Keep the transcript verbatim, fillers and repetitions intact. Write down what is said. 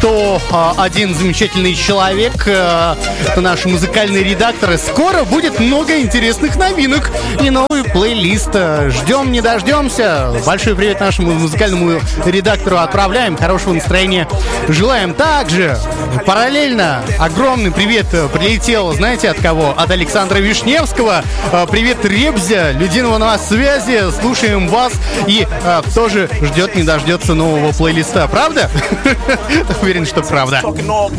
что один замечательный человек, это наш музыкальный редактор, и скоро будет много интересных новинок и новый плейлист. Ждем, не дождемся. Большой привет нашему музыкальному редактору отправляем. Хорошего настроения желаем. Также параллельно огромный привет прилетел, знаете, от кого? От Александра Вишневского. Привет, Ребзя, Людинова на связи. Слушаем вас и а, тоже ждет, не дождется нового плейлиста. Правда? Уверен, что правда.